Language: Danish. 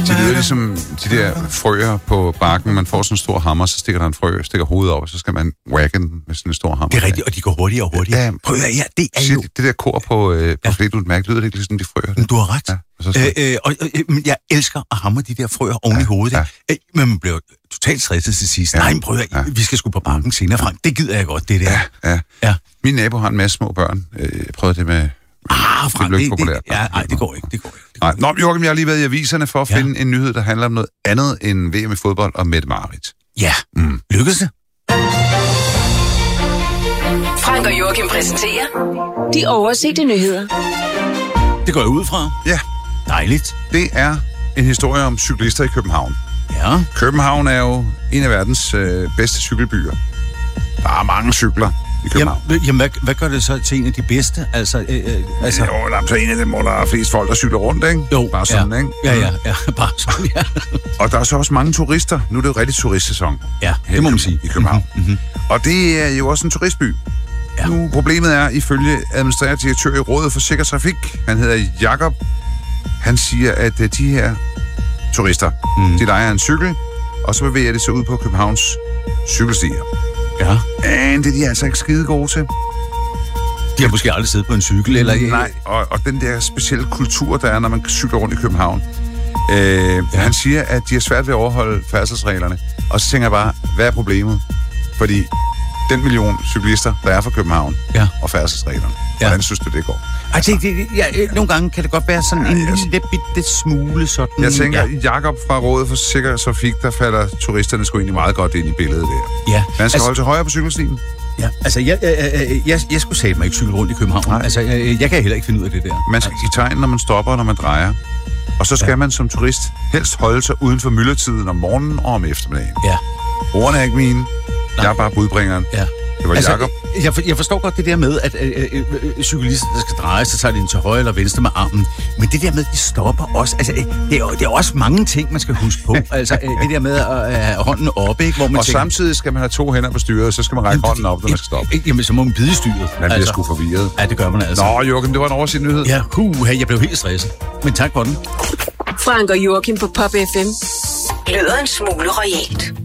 Det lyder ligesom de der frøer på bakken. Man får sådan en stor hammer, så stikker der en frø, stikker hovedet over, så skal man whacke den med sådan en stor hammer. Det er rigtigt, og de går hurtigere og hurtigere. Ja, prøv at høre, det er jo... Det der kor på flætudmærket, mærke, lyder det ikke ligesom de frøer? Der? Du har ret. Ja, jeg elsker at hamre de der frøer oven i hovedet. Ja. Men man bliver totalt stresset til sidst. Ja. Nej, men prøv at høre, vi skal sgu på banken senere frem. Det gider jeg godt, det der. Ja. Min nabo har en masse små børn. Jeg prøvede det med... Frank, det populært. Det går ikke. Nej, Joachim, jeg har lige været i aviserne for at finde en nyhed, der handler om noget andet end VM i fodbold og Mette-Marit. Ja, lykkes det? Frank og Joachim præsenterer de oversete nyheder. Det går jeg ud fra. Ja. Dejligt. Det er en historie om cyklister i København. Ja. København er jo en af verdens bedste cykelbyer. Der er mange cykler i København. Jamen hvad gør det så til en af de bedste? Jo, der er så en af dem, hvor der er flest folk, der cykler rundt, ikke? Jo, bare sådan, ikke? Ja, bare sådan, ja. Og der er så også mange turister. Nu er det jo rigtig turistsæson. Ja, det må man sige. I København. Mm-hmm. Og det er jo også en turistby. Ja. Nu, problemet er, ifølge administrerende direktør i Rådet for Sikker Trafik, han hedder Jakob, han siger, at de her turister, de lejer en cykel, og så bevæger det sig ud på Københavns cykelstier. Ja. Men det er de altså ikke skide gode til. De har måske aldrig siddet på en cykel, eller... Nej, og den der specielle kultur, der er, når man cykler rundt i København. Han siger, at de har svært ved at overholde færdselsreglerne. Og så tænker jeg bare, hvad er problemet? Fordi den million cyklister, der er fra København, og færdselsreglerne, hvordan synes du, det går? Nogle gange kan det godt være sådan en lille bitte smule sådan... Jeg tænker, Jakob fra Rådet for Sikker Trafik, der falder turisterne sgu egentlig meget godt ind i billedet der. Ja. Man skal holde til højre på cykelstien. Ja, altså jeg skulle sige mig ikke cykle rundt i København. Nej. Altså jeg kan heller ikke finde ud af det der. Man skal give tegn, når man stopper og når man drejer. Og så skal man som turist helst holde sig uden for myldretiden om morgenen og om eftermiddagen. Ja. Ordene er ikke mine. Jeg er bare budbringeren. Ja. Det var Jakob. Jeg forstår godt det der med, at cyklister, der skal dreje, så tager de den til højre eller venstre med armen. Men det der med, at de stopper også. Altså, det er også mange ting, man skal huske på. Altså, det der med at have hånden oppe, ikke? Hvor man tænker, samtidig skal man have 2 hænder på styret, så skal man række hånden op, når man skal stoppe. Jamen, så må man bide i styret. Man bliver sgu forvirret. Ja, det gør man altså. Nå, Joachim, det var en oversigt nyhed. Ja, jeg blev helt stresset. Men tak for den. Frank og Joachim på Pop FM. Lyder en smule royalt.